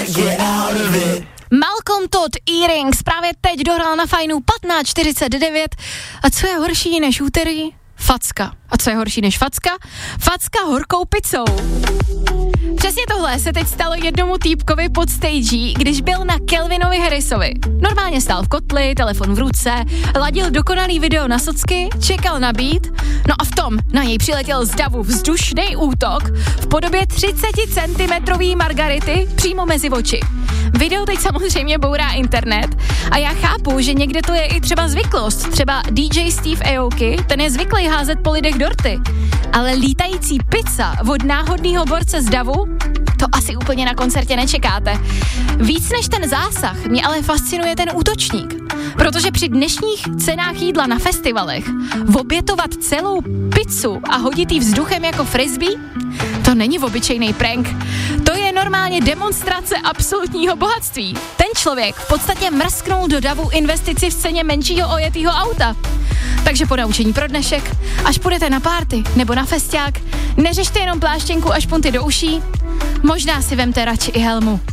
Malcolm Todd Earrings právě teď dohrál na Fajnu 15:49. A co je horší než úterý? Facka. A co je horší než facka? Facka horkou pizzou. Přesně tohle se teď stalo jednomu týpkovi pod stage, když byl na Calvinovi Harrisovi. Normálně stál v kotli, telefon v ruce, ladil dokonalý video na socky, čekal na beat, no a v tom na něj přiletěl z davu vzdušný útok v podobě 30 cm margarity přímo mezi oči. Video teď samozřejmě bourá internet a já chápu, že někde to je i třeba zvyklost. Třeba DJ Steve Aoki, ten je zvyklý házet po lidech dorty. Ale lítající pizza od náhodného borce z davu, to asi úplně na koncertě nečekáte. Víc než ten zásah mě ale fascinuje ten útočník. Protože při dnešních cenách jídla na festivalech obětovat celou pizzu a hodit ji vzduchem jako frisbee, to není obyčejný prank. To je normálně demonstrace absolutního bohatství. Ten člověk v podstatě mrsknul do davu investici v ceně menšího ojetýho auta. Takže po naučení pro dnešek, až půjdete na párty nebo na festiák, neřešte jenom pláštěnku a špunty do uší, možná si vemte radši i helmu.